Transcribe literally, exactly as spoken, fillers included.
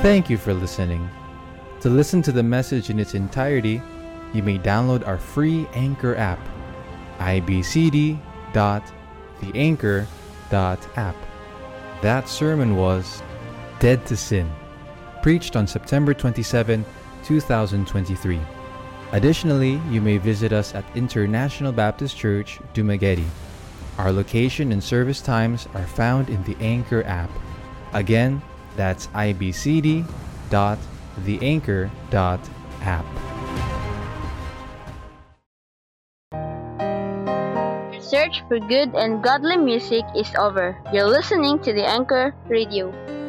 Thank you for listening. To listen to the message in its entirety, you may download our free Anchor app, i b c d dot the anchor dot app. That sermon was Dead to Sin, preached on September twenty-seventh, twenty twenty-three. Additionally, you may visit us at International Baptist Church, Dumaguete. Our location and service times are found in the Anchor app. Again, that's i b c d dot the anchor dot app. Search for good and godly music is over. You're listening to the Anchor Radio.